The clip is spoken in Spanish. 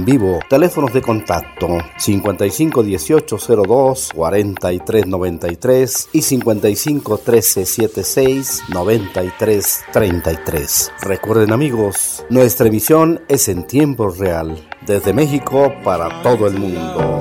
vivo. Teléfonos de contacto 551802-4393 y 551376-9333. Recuerden, amigos, nuestra emisión es en tiempo real, desde México para todo el mundo.